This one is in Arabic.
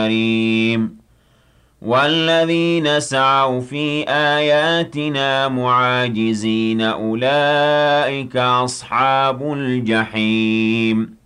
كريم والذين سعوا في آياتنا معاجزين أولئك أصحاب الجحيم